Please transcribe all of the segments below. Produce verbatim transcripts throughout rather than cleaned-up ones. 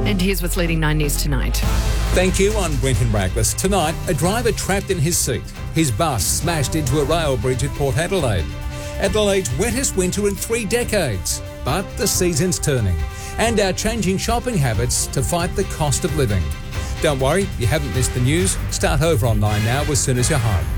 And here's what's leading Nine News tonight. Thank you. I'm Brenton Raglas. Tonight, a driver trapped in his seat. His bus smashed into a rail bridge at Port Adelaide. Adelaide's wettest winter in three decades. But the season's turning. And our changing shopping habits to fight the cost of living. Don't worry, you haven't missed the news. Start over on Nine Now as soon as you're home.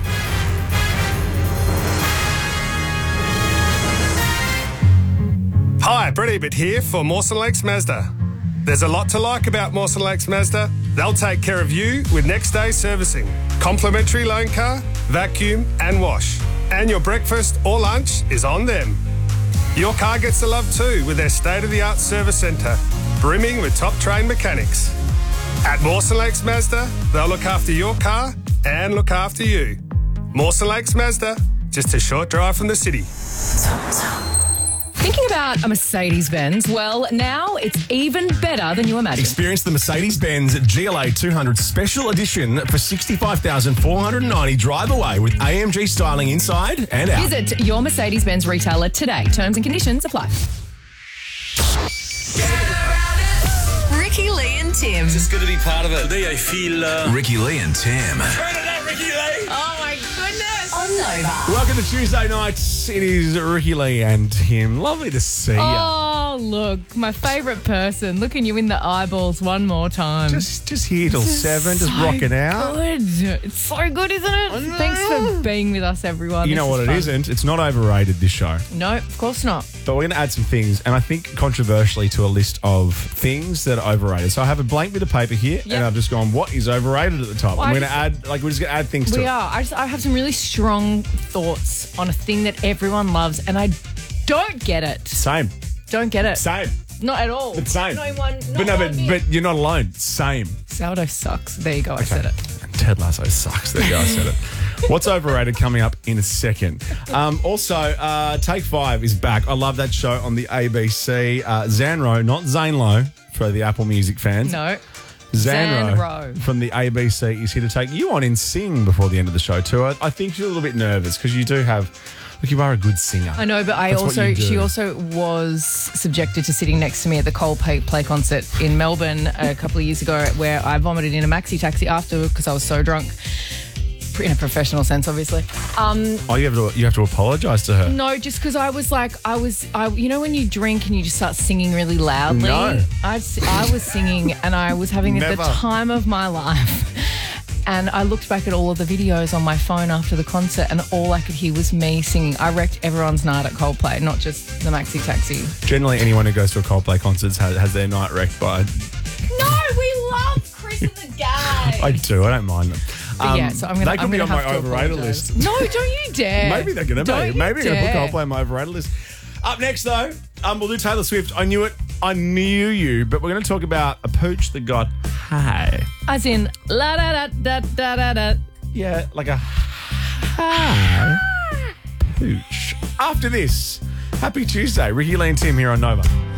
Hi, Brett Ebert here for Mawson Lakes Mazda. There's a lot to like about Mawson Lakes Mazda. They'll take care of you with next day servicing, complimentary loan car, vacuum and wash. And your breakfast or lunch is on them. Your car gets the love too with their state-of-the-art service centre, brimming with top-trained mechanics. At Mawson Lakes Mazda, they'll look after your car and look after you. Mawson Lakes Mazda, just a short drive from the city. Thinking about a Mercedes-Benz? Well, now it's even better than you imagined. Experience the Mercedes-Benz G L A two hundred Special Edition for sixty-five thousand four hundred ninety dollars drive away with A M G styling inside and out. Visit your Mercedes-Benz retailer today. Terms and conditions apply. Ricky Lee and Tim. It's just good to be part of it. Today I feel... Uh... Ricky Lee and Tim. Turn it up, Ricky Lee! Oh, my goodness. On Nova. Welcome to Tuesday nights. It is Ricky Lee and Tim. Lovely to see you. Oh, look, my favourite person. Looking you in the eyeballs one more time. Just, just here till This is seven, just so rocking out. Good. It's so good, isn't it? Thanks for being with us, everyone. You This know what is it fun. isn't? It's not overrated, this show. No, of course not. But we're going to add some things, and I think controversially to a list of things that are overrated. So I have a blank bit of paper here, Yep. and I've just gone, what is overrated at the top? Well, I'm I going to add, like, we're just going to add things to We it. are. I just I have some really strong thoughts on a thing that everyone loves, and I don't get it. Same. Don't get it. Same. Not at all. But same. Not in one. Not But no, one but, bit. but you're not alone. Same. Sourdough sucks. There you go. I said it. Ted Lasso sucks. There you go. I said it. What's overrated coming up in a second. Um, also, uh, Take Five is back. I love that show on the A B C. Uh, Zanro, not Zane Lowe, for the Apple Music fans. No. Zanro, Zanro. from the A B C is here to take you on in Sing before the end of the show too. I, I think you're a little bit nervous because you do have, look, you are a good singer. I know, but I That's what also you do. she also was subjected to sitting next to me at the Coldplay play concert in Melbourne a couple of years ago, where I vomited in a maxi taxi after because I was so drunk. In a professional sense, obviously. Um, Oh, you have to you have to apologise to her. no, just because I was like, I was, I, you know, when you drink and you just start singing really loudly. No. I, s- I was singing and I was having the Never. time of my life. And I looked back at all of the videos on my phone after the concert, and all I could hear was me singing. I wrecked everyone's night at Coldplay, not just the maxi taxi. Generally, anyone who goes to a Coldplay concert has, has their night wrecked by. No, we love Chris and the gang. I do. I don't mind them. But yeah, so I'm gonna. They could I'm be gonna on my have to overrated apologise. list. No, don't you dare. Maybe they're going to Don't be. you Maybe they're going to dare. put Coldplay on my overrated list. Up next, though, um, we'll do Taylor Swift. I knew it. I knew you. But we're going to talk about a pooch that got high. As in, la da da da da da da. Yeah, like a high pooch. After this, happy Tuesday. Ricky Lee and Tim here on Nova.